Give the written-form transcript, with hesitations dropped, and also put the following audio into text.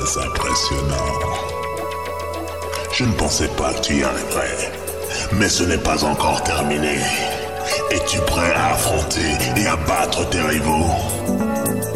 Très impressionnant. Je ne pensais pas que tu y arriverais. Mais ce n'est pas encore terminé. Es-tu prêt à affronter et à battre tes rivaux?